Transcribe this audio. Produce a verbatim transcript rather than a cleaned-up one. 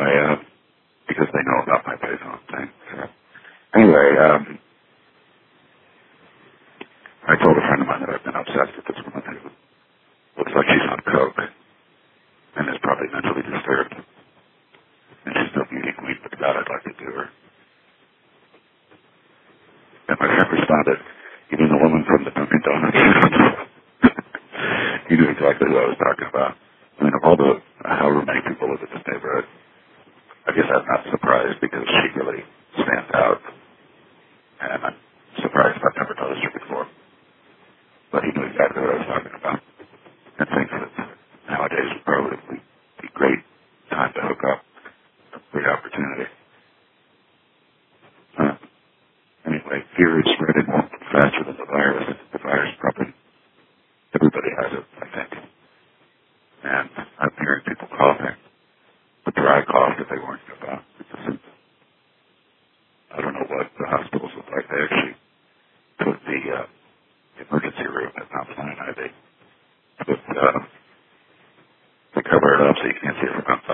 anyway, uh, because they know about my Payphone thing. So. Anyway, um, I told a friend of mine that I've been obsessed with this woman who looks like she's on coke and is probably mentally disturbed. And she's no beauty queen, but God, I'd like to do her. And my friend responded, you mean the woman from the Dunkin' Donuts? He knew exactly who I was talking about. I mean, of all the, however many people live in this neighborhood, I guess I'm not surprised because she really stands out. And I'm surprised I've never noticed her before. But he knew exactly what I was talking about. And thinks that nowadays would probably be a great time to hook up. A great opportunity. Uh, anyway, fear is spreading more faster than the virus. The virus probably, everybody has it, I think. And I'm hearing people coughing. A dry cough that they weren't about. It doesn't, I don't know what the hospitals look like. They actually put the uh, emergency room at Mount Sinai. They put, uh, they cover it up so you can't see it from outside.